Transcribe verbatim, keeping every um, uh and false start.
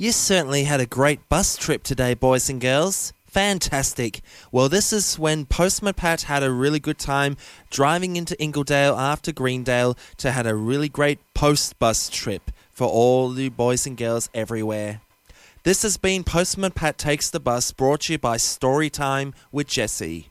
You certainly had a great bus trip today, boys and girls. Fantastic. Well, this is when Postman Pat had a really good time driving into Ingledale after Greendale to had a really great post bus trip for all you boys and girls everywhere. This has been Postman Pat Takes the Bus, brought to you by Storytime with Jesse.